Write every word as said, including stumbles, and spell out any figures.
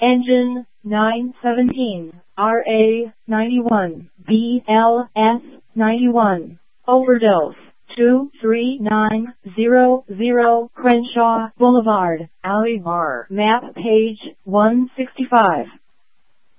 Engine nine seventeen, R A ninety-one, B L S ninety-one. Overdose two three nine zero zero Crenshaw Boulevard, Alibar. Map page one sixty-five.